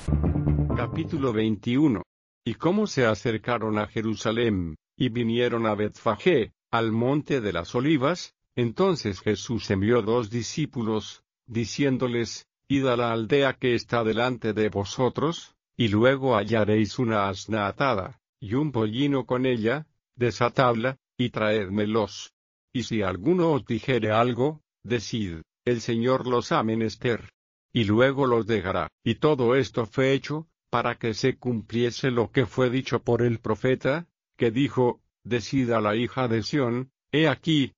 Capítulo 21. Y cómo se acercaron a Jerusalén, y vinieron a Betfagé, al monte de las Olivas, entonces Jesús envió 2 discípulos, diciéndoles: Id a la aldea que está delante de vosotros, y luego hallaréis una asna atada, y un pollino con ella, desatadla, y traédmelos. Y si alguno os dijere algo, decid: el Señor los ha menester. Y luego los dejará. Y todo esto fue hecho, para que se cumpliese lo que fue dicho por el profeta, que dijo: Decid a la hija de Sión: He aquí,